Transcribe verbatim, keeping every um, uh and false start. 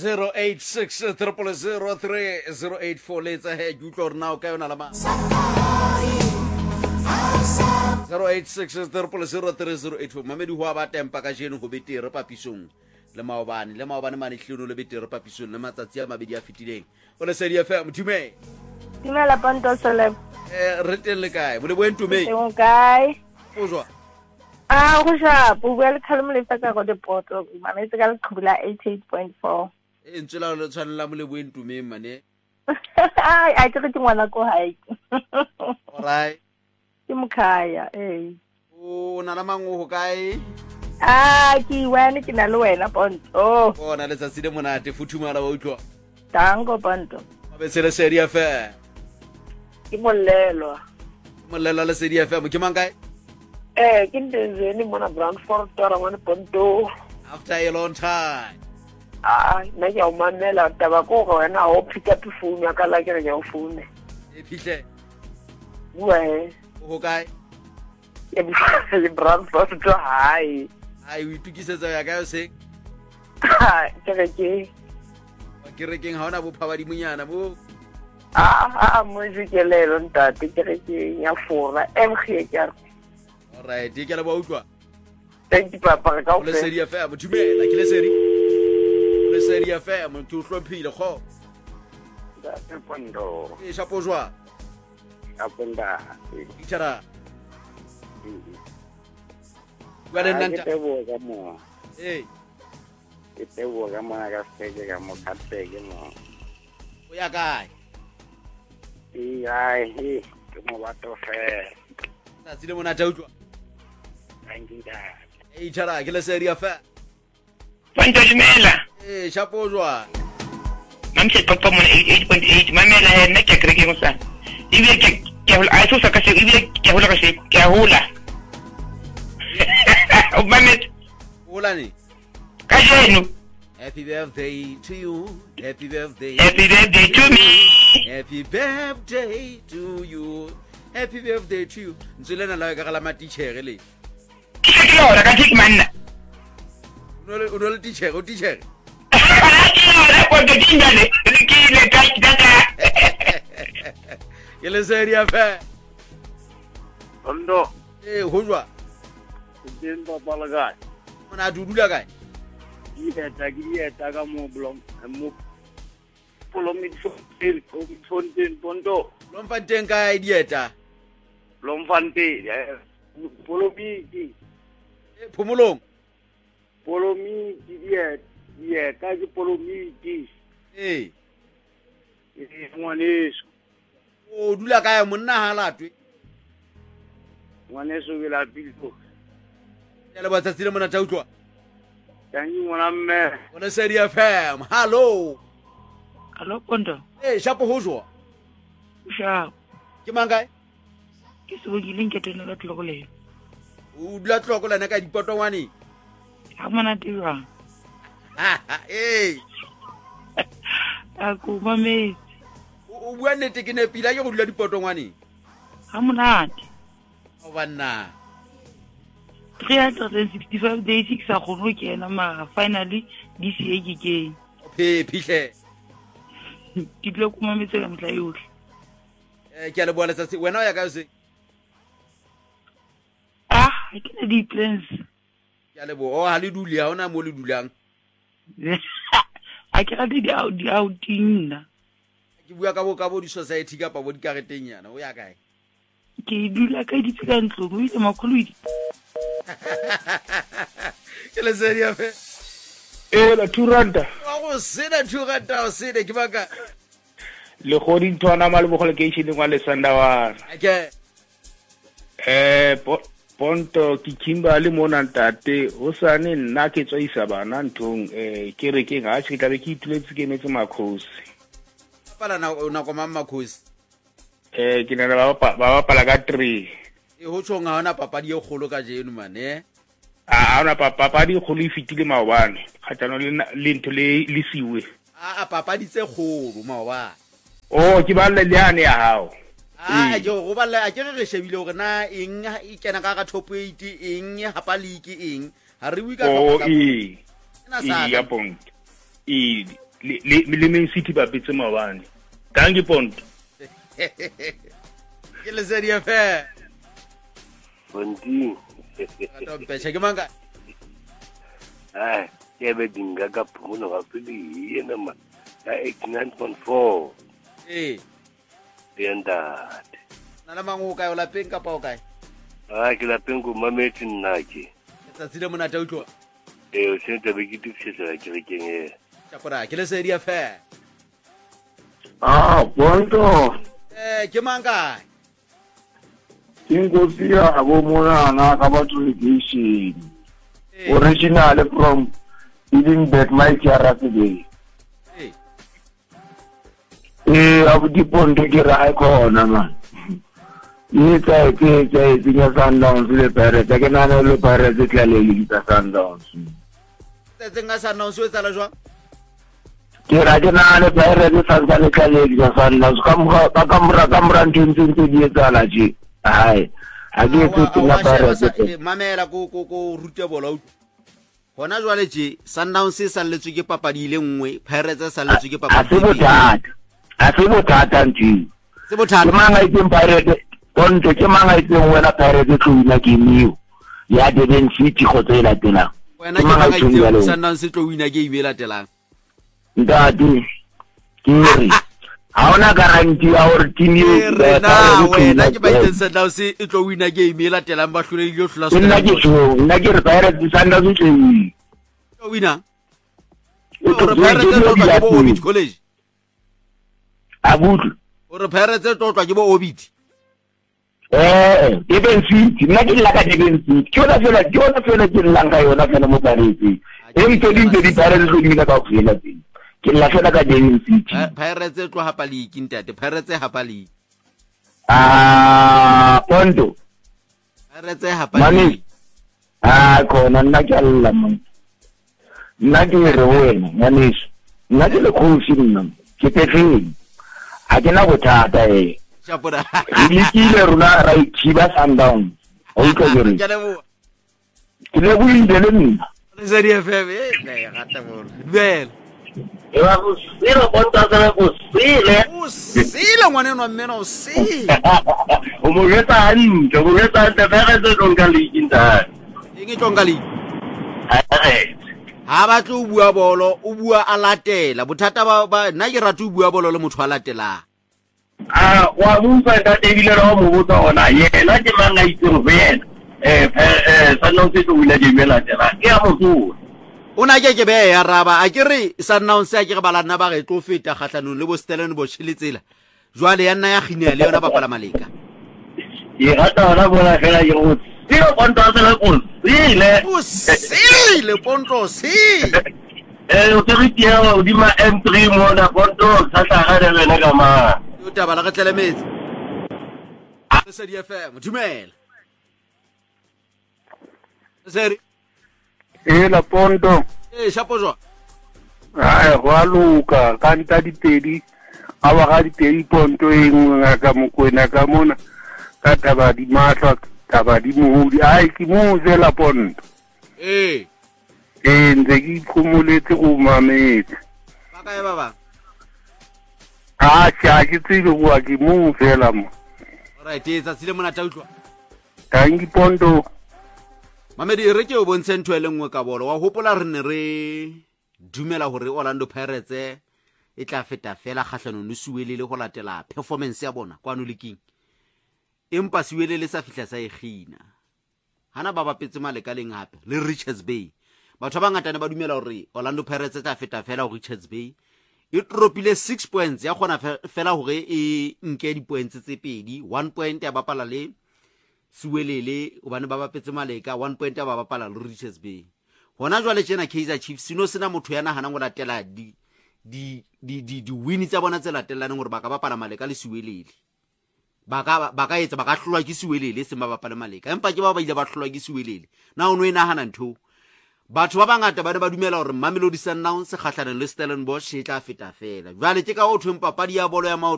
zero eight six triple zero three zero eight four letsa he ke utlwa rena o ka yona la ma zero eight six triple zero three zero eight four mamedi ho ba tempa ka jeno go betere papisong le maobane le maobane mane hlino le betere papisong le matsatsi a mabedi a fitileng o le sedi F M thume Dumela Ponto Celeb. eh re teng le kae mo le boeng tume O kae? o jwa Ah, go sha, bu bua le khalemo le fetsa go depoto. Mametse ka lekhubula eighty-eight point four. e ntsela le tshwanela mo le boeng tume mane Ai, ai tse ke ngwana ko hae. alright Ke mkhaya, eh. o na la mango ho kae Ah, ki wena ke na le wena Ponto. bona le tsatsile monate futhumala wa utlwa Tango Ponto. ba tsela sedi F M Ke mollelo. mollela le sedi F M ke mang kae Eh, ke ndenzeni mona Brandford tora mona Ponto. after a long time Ah, na ya o mamela taba ko go wena o pick up phone ya ka la ke re ya o phone. e phihle Bue. ho kae Le Brandford to hai. ai o itukisetsa ya ka yo se Ah, ke re ke wa kerekeng ha ona bopha ba dimunyana bo Ah, ah, mo jikelelo ntate ke re ke ya fora em khie ke re. alright ke le ba utlwa Thank you papa ka o o le fe. sedi F M dumela ke le sedi o le sedi F M ke o hlophile kgo Ke Ponto. e shapo jwa Aponda. itara wa le nanta Ke bo ga mo. eh Ke bo ga mo ga sege ga mo khatege mo. o ya kae I ai hi ke mo bato fe. tsa tsile mona ta utlwa Thank you da. e itara ke le sedi F M Ponto dumela. e shapo jwa Mamse papa mo eighty-eight point eight mamela he ne ke kreke mo sa. Ibe ke ke hula ai so sa ka se ibe ke hula ka se ke hula. O mamet ola ni ka jeno. happy birthday to you happy birthday Happy birthday to me. happy birthday to you happy birthday to you ntswelena la ka gala ma teacher le Ke ke lo ra ka tik manna. o no le teacher o teacher Ra ko ke dingale. Ke le ka data. ke le sedi F M Ponto. e ho jwa Din papa la ga. mona dudula kae Ida ta gi ta ga mo blom mo polomi fontin fontin Ponto. lo mfa teng kae dieta Lomfante polomi ki e phomolong polomi ki dia dia ka ki polomi ki e e ngwaneso o dula kae monna ha latwe ngwaneso ke la pilo ya le ba tsatsile mona ta utlwa tangi ngwana mme o le sedi F M hallo Hello Ponto. e shapo ho jwa Sha. ke mang kae Ke se bogileng ke tene ka tloko le. o dula tloko lena ka dipotongwane Ha mona tira. e A ko mame. o bua nnete ke ne pila ke go dula dipotongwane Ha mona. o banna three hundred sixty-five days ke sa go no kena ma finally this year ke ke. o phe phihle Ke tlo kuma metse ka mtla yohle. e ke le boa letsatsi wena o ya ka se Ah, ke na di plans. ke le bo o ha le duli ha ona mo le dulang A ke rate di out di outing na. ke bua ka bo ka bo di society ka pa bo di kareteng yana o ya kae Ke dula ka di tsaka ntlo mo ile makhuludi. ke le sedi F M e la two ranta wa go sena two ranta o sene ke baka le godi ntwana ma le bogole ke itse ngwa le sandawana ke eh po- Ponto ke kimba le mona ntate o sane nna ke tswaisa bana nthong eh ke re ke ga tse tla be ke ituletse ke metse makhosi pala na na ko mamma khosi eh ke nana ba ba ba pala ka three e ho tshonga hona papadi e kgolo ka jeno mane a ona papa pa di go le fitile maobane khatano le na- le ntho le le siwe a a papadi tse kgolo maoba oh ke ba le leane ya hao a jo go balla a ke re shebile gore na eng e kena ka ga top eight eng hapa league eng ha re wi ka oh ka e na e sa ya Ponto e le le le Man City ba petse mabane tangi Ponto ke le Lesedi F M Bonti. Atompe che ke manga Ah, ke be dinga ka phumulo ga pedi ena ma. Ya eighty-nine point four. eh Yenda. na la mangu ka o la peng ka pa o kae Ah, ke la pengo mametse nna ke. tsa tsile mona ta utlwa Eh, o sente be ke diksetsa ke re keng e. tsa pora ke le Lesedi F M Ah, Ponto. eh ke manga Inkosi yabo mona na ka batho legation. eh Original from even that my Chiara today. eh Eh, abu di Ponto ke ra ikona man. Ni tsa ke tsa tsinya Sundowns le Pirates ke nana le Pirates tla le le Sundowns. tse nga sa no so etsa la jwa Ke ra ke nana le Pirates tsa le tla le le Sundowns ka mo ka kamra kamra ntse ntse di etsa la ji. Hai. Ha ke tse tla Pirates. mamela ko ko ko rute bola hona jwale je Sundowns se salletswe ke papadi ile nngwe Pirates se salletswe ke A papadi se bothata. A se bothata ntse. se Ke bothata manga itseng Pirates Ponto ke manga itseng wena Pirates tlo wina game eo ya Durban City go tse latelang. wena ke manga itse Sundowns se tlo wina game e latelang Ndati ke ha ona guarantee ya hore team e eo re na wena ke ba itse Sundowns e tlo wina game e latelang ba hlole le hlola nna ke so nna ke re Pirates Sundowns tlo wina. tlo wina O tlo ore Pirates e tlo tloa ke bo Orbit wina. College A butlo. ore Pirates e tlo tloa ke bo Orbit Eh, Durban City, nna ke la ka Durban City. Ke ona fela, ke ona fela ke la ka yona fela mo Pirates. E ntse di ntse di Pirates go dina ka ofela teng. Ke la fela ka Durban City. Pirates e tlo hapa league ntate Pirates e hapa league Ah, Ponto. Pirates e hapa Mani. league Ah, khona nna ke alla man. Nna ke re wena, manisho. Nna ke le khosi nna. Ke tefeng. Ha ke na bothata eh. chapora Re kile rona ra ithiba Sundowns. O utlwa ke re. ke lebo Ke le buile le nna. Lesedi F M e ne ya gata mo bel E ba go sira bonta sa go sile. o sile ngwane no mmeno o sile O mo yeta hantle, o mo yeta hantle fela se tlo le inta. eng e tlonga le Eh. ha ba tlo bua bolo o bua a latela bothata ba ba nna ke rata o bua bolo le motho a latelang Ah, wa musa ka tebile ro mo botsa ona yena ke manga itseng vena. Eh eh Sundowns se tlo wina game la tela. Ke a mo o na ke ke be ya raba a ke re Sundowns ya ke re balana ba ge tlo feta khatlanong le bo Stellenbosch le tsela jwale ya nna ya ghinea le yona ba pala maleka Ye rata ona bona fela ye go sira bonta sa go sile. o sile Ponto sile Eh o tere tia o di ma M three mo na Ponto sa sa ga le wena ka ma. o taba la gatlele metsi Lesedi F M dumela Lesedi E la Ponto. eh shapo jwa Ai go luka kanta di pedi. Awa ga di pedi Ponto e ngwe ka mokwena ka mona. Ka taba di matla taba di mohudi ai ke mo zela Ponto. eh E ntse ke ikhomoletse go mametse. ba kae ba ba Ah tja ke tsile go a ke mo fela mo. alright e tsa tsile mona ta utlwa Tangi Ponto. mamedi re ke o bontshe ntho e le nngwe ka bolo wa hopola re ne re dumela hore Orlando Pirates e tla feta fela kgahlano le Suwelele go latela performance ya bona kwano le king empa Suwelele sa fihla sa egina hana ba bapetse malekaleng hape le Richards Bay batho ba ngata ne ba dumela hore Orlando Pirates e tla feta fela go Richards Bay e tropile six points ya gona fela hore e nke di points tse pedi one point ya bapala le Suwelele o bane ba bapetse maleka one point ya ba bapala le Richards Bay hona jwale tjena Kaizer Chiefs sino sena motho yana hana go latela di di di di di win tsa bona tse latelanang gore ba ka bapala maleka le Suwelele ba ka ba ka etsa ba ka hlolwa ke Suwelele se ba bapala maleka empa ke ba ba ile ba hlolwa ke Suwelele na o no e nahana ntho batho ba bangata ba ne ba dumela hore Mamelodi Sundowns kgahlano le Stellenbosch e tla feta fela jwale ke ka o thweng papadi ya bolo ya maoto